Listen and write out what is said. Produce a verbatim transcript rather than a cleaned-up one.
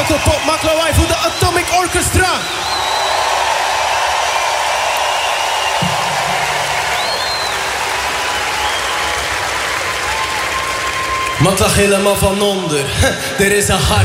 Alcopop, Maklawai voor de Atomic Orchestra. Mat lag helemaal van onder. Er is een hart